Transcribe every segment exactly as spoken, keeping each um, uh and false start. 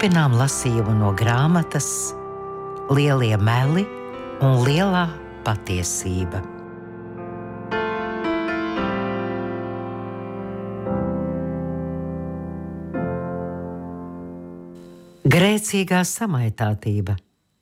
Turpinām lasījumu no grāmatas Lielie meli un lielā patiesība. Grēcīgā samaitātība.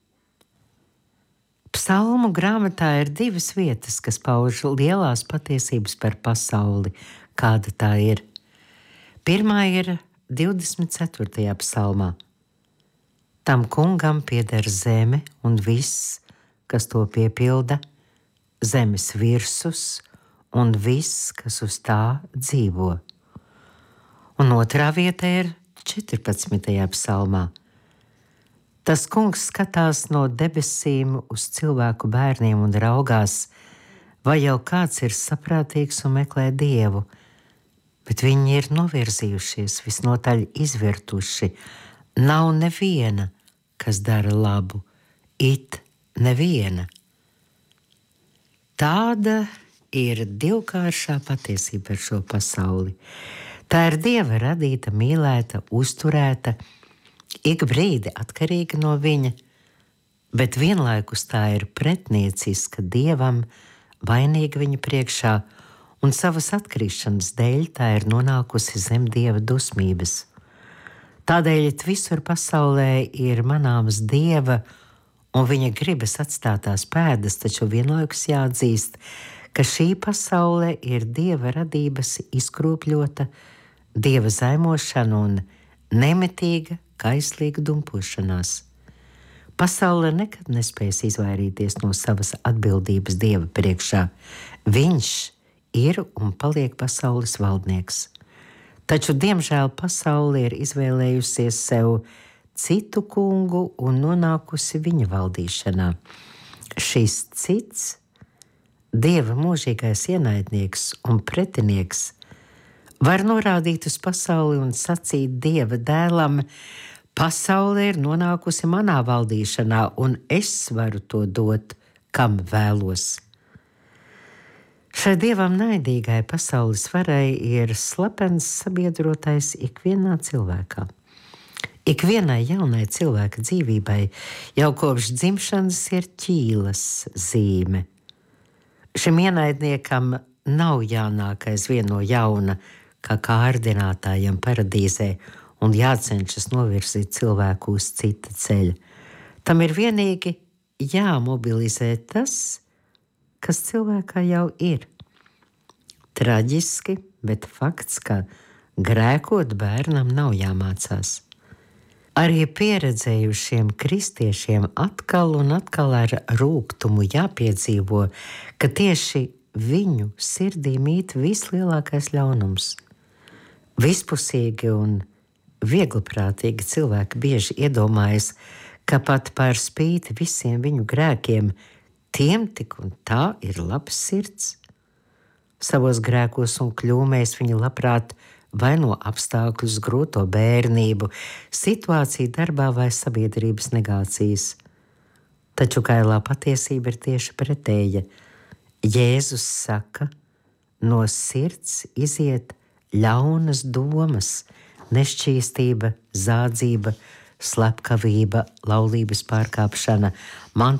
Psalmu grāmatā ir divas vietas, kas pauž lielās patiesības par pasauli, kāda tā ir. Pirmā ir divdesmit ceturtajā psalmā. Tam kungam pieder zeme un viss, kas to piepilda, zemes virsus un viss, kas uz tā dzīvo. Un otrā vieta ir četrpadsmitajā psalmā. Tas kungs skatās no debesīm uz cilvēku bērniem un raugās, vai jau kāds ir saprātīgs un meklē Dievu, bet viņi ir novirzījušies, visnotaļ izvirtuši. Nav neviena, kas dara labu, it neviena. Tāda ir divkāršā patiesība par šo pasauli. Tā ir Dieva radīta, mīlēta, uzturēta, ik brīdi atkarīga no viņa, bet vienlaikus tā ir pretnieciska Dievam, vainīga viņa priekšā, un savas atkrišanas dēļ tā ir nonākusi zem Dieva dusmības. Tādēļ visur pasaulē ir manāmas Dieva un viņa gribas atstātās pēdas, taču vienlaikus jāatzīst, ka šī pasaule ir Dieva radības izkropļota, Dieva zaimošana un nemitīga, kaislīga dumpošanās. Pasaule nekad nespēs izvairīties no savas atbildības Dieva priekšā. Viņš ir un paliek pasaules valdnieks. Taču, diemžēl, pasaule ir izvēlējusies sev citu kungu un nonākusi viņa valdīšanā. Šis cits, Dieva mūžīgais ienaidnieks un pretinieks, var norādīt uz pasauli un sacīt Dieva dēlam: pasaule ir nonākusi manā valdīšanā, un es varu to dot, kam vēlos. Šai Dievam naidīgai pasaules varai ir slepens sabiedrotais ikvienā cilvēkā. Ikvienai jaunai cilvēka dzīvībai jau kopš dzimšanas ir ķīlas zīme. Šim ienaidniekam nav jānāk aizvien no jauna, kā kārdinātājam paradīzē, un jācenšas novirzīt cilvēku uz cita ceļa. Tam ir vienīgi jāmobilizē tas, kas cilvēkā jau ir. Traģiski, bet fakts, ka grēkot bērnam nav jāmācās. Arī pieredzējušiem kristiešiem atkal un atkal ar rūgtumu jāpiedzīvo, ka tieši viņu sirdī mīt vislielākais ļaunums. Vispusīgi un viegliprātīgi cilvēki bieži iedomājas, ka pat par spīti visiem viņu grēkiem tiem tik un tā ir labs sirds. Savos grēkos un kļūmēs viņi labprāt vaino apstākļus, grūto bērnību, situāciju darbā vai sabiedrības negācijas. Taču kailā patiesība ir tieši pretēja. Jēzus saka, no sirds iziet ļaunas domas, nešķīstība, zādzība, slepkavība, laulības pārkāpšana,